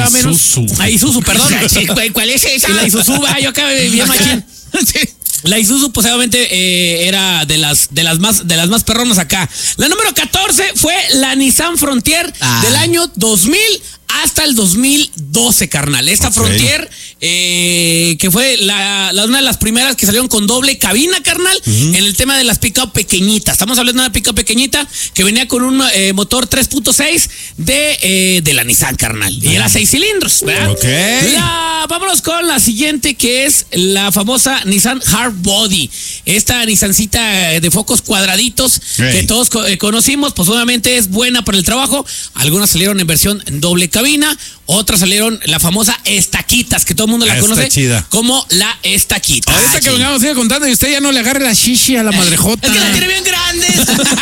o menos. Isuzu, perdón. ¿Cuál es esa? La Isuzu, yo acá bien machín. La Isuzu, pues obviamente era de las más perronas acá. La número 14 fue la Nissan Frontier del año 2000 hasta el 2012, carnal. Esta Frontier, que fue una de las primeras que salieron con doble cabina, carnal, en el tema de las pick-up pequeñitas. Estamos hablando de una pick-up pequeñita que venía con un motor 3.6 de la Nissan, carnal. Y era 6 cilindros, ¿verdad? Vámonos con la siguiente, que es la famosa Nissan Hardbody. Esta Nissancita de focos cuadraditos que todos conocimos, pues obviamente es buena para el trabajo. Algunas salieron en versión doble cabina, otras salieron la famosa Estaquitas, que todo el mundo la conoce como la Estaquita. Ahorita que vengamos a ir contando y usted ya no le agarre la shishi a la madrejota. Es que la tiene bien grande.